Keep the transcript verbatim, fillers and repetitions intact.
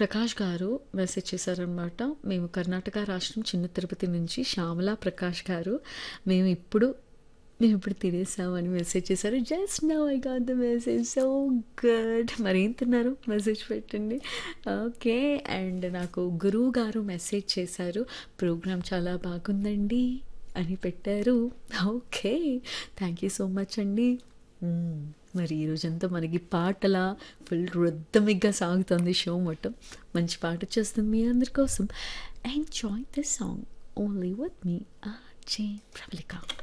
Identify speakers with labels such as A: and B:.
A: ప్రకాష్ గారు మెసేజ్ చేశారనమాట. మేము కర్ణాటక రాష్ట్రం చిన్న తిరుపతి నుంచి శ్యామల ప్రకాష్ గారు. మేము ఇప్పుడు మేము ఇప్పుడు తినేసాం అని మెసేజ్ చేశారు. Just now I got the message. So good. మరి ఏం తిన్నారు? మెసేజ్ పెట్టండి. ఓకే. అండ్ నాకు గురువు గారు మెసేజ్ చేశారు. ప్రోగ్రామ్ చాలా బాగుందండి అని పెట్టారు. Okay. Thank you so much అండి. మ్మ్. మరి ఈరోజంతా మనకి పాటల ఫుల్ రుద్దమిగ్గా సాగుతుంది షో మొత్తం. మంచి పాట వచ్చేస్తుంది మీ అందరి కోసం. Enjoy this song only with me RJ Pravalika.